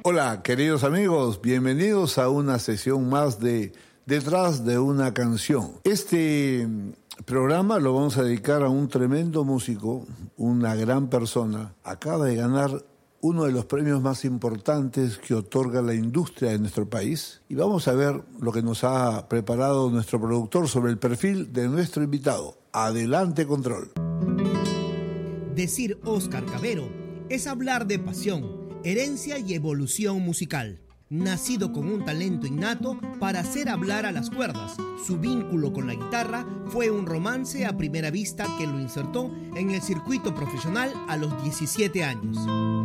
Hola, queridos amigos, bienvenidos a una sesión más de Detrás de una canción. Este programa lo vamos a dedicar a un tremendo músico, una gran persona. Acaba de ganar uno de los premios más importantes que otorga la industria de nuestro país. Y vamos a ver lo que nos ha preparado nuestro productor sobre el perfil de nuestro invitado. Adelante, Control. Decir Óscar Cavero es hablar de pasión, herencia y evolución musical. Nacido con un talento innato para hacer hablar a las cuerdas, su vínculo con la guitarra fue un romance a primera vista que lo insertó en el circuito profesional a los 17 años.